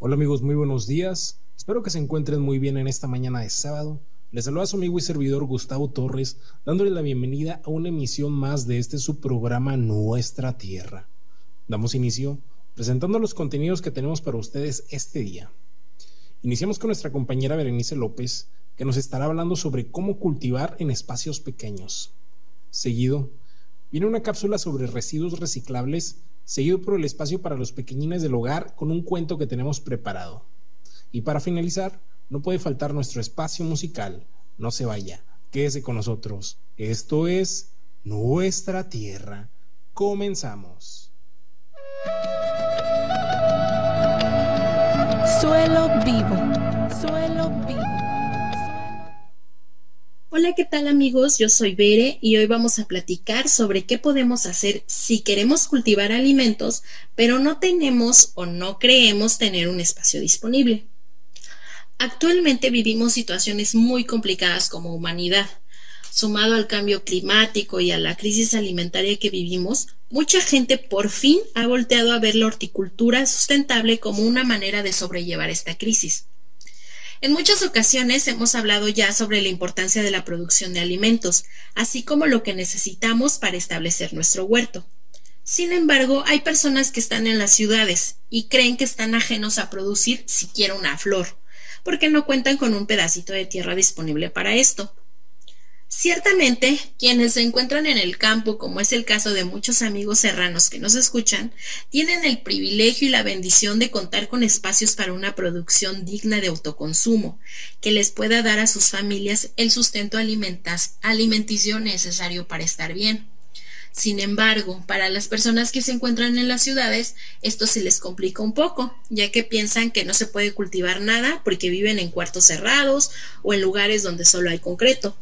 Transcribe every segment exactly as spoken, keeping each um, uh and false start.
Hola amigos, muy buenos días. Espero que se encuentren muy bien en esta mañana de sábado. Les saluda a su amigo y servidor Gustavo Torres, dándole la bienvenida a una emisión más de este su programa Nuestra Tierra. Damos inicio presentando los contenidos que tenemos para ustedes este día. Iniciamos con nuestra compañera Berenice López, que nos estará hablando sobre cómo cultivar en espacios pequeños. Seguido, viene una cápsula sobre residuos reciclables, seguido por el espacio para los pequeñines del hogar con un cuento que tenemos preparado. Y para finalizar, no puede faltar nuestro espacio musical. No se vaya, quédese con nosotros. Esto es Nuestra Tierra. Comenzamos. Suelo vivo, suelo vivo. Hola, ¿qué tal amigos? Yo soy Bere y hoy vamos a platicar sobre qué podemos hacer si queremos cultivar alimentos, pero no tenemos o no creemos tener un espacio disponible. Actualmente vivimos situaciones muy complicadas como humanidad. Sumado al cambio climático y a la crisis alimentaria que vivimos, mucha gente por fin ha volteado a ver la horticultura sustentable como una manera de sobrellevar esta crisis. En muchas ocasiones hemos hablado ya sobre la importancia de la producción de alimentos, así como lo que necesitamos para establecer nuestro huerto. Sin embargo, hay personas que están en las ciudades y creen que están ajenos a producir siquiera una flor, porque no cuentan con un pedacito de tierra disponible para esto. Ciertamente, quienes se encuentran en el campo, como es el caso de muchos amigos serranos que nos escuchan, tienen el privilegio y la bendición de contar con espacios para una producción digna de autoconsumo, que les pueda dar a sus familias el sustento alimenticio necesario para estar bien. Sin embargo, para las personas que se encuentran en las ciudades, esto se les complica un poco, ya que piensan que no se puede cultivar nada porque viven en cuartos cerrados o en lugares donde solo hay concreto.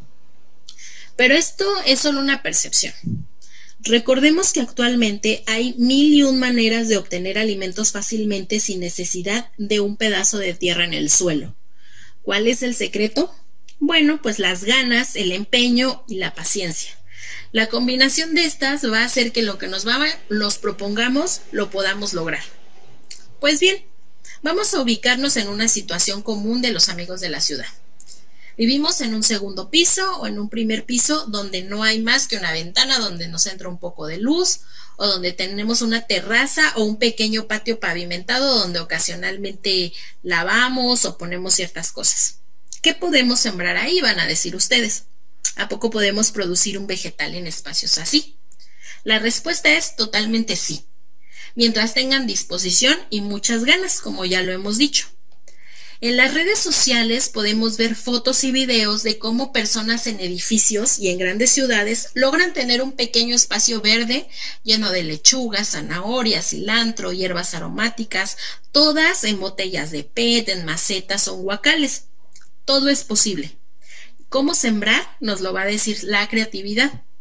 Pero esto es solo una percepción. Recordemos que actualmente hay mil y un maneras de obtener alimentos fácilmente sin necesidad de un pedazo de tierra en el suelo. ¿Cuál es el secreto? Bueno, pues las ganas, el empeño y la paciencia. La combinación de estas va a hacer que lo que nos, va, nos propongamos lo podamos lograr. Pues bien, vamos a ubicarnos en una situación común de los amigos de la ciudad. Vivimos en un segundo piso o en un primer piso donde no hay más que una ventana donde nos entra un poco de luz, o donde tenemos una terraza o un pequeño patio pavimentado donde ocasionalmente lavamos o ponemos ciertas cosas. ¿Qué podemos sembrar ahí? Van a decir ustedes. ¿A poco podemos producir un vegetal en espacios así? La respuesta es totalmente sí, mientras tengan disposición y muchas ganas, como ya lo hemos dicho. En las redes sociales podemos ver fotos y videos de cómo personas en edificios y en grandes ciudades logran tener un pequeño espacio verde lleno de lechugas, zanahorias, cilantro, hierbas aromáticas, todas en botellas de P E T, en macetas o en guacales. Todo es posible. ¿Cómo sembrar? Nos lo va a decir la creatividad.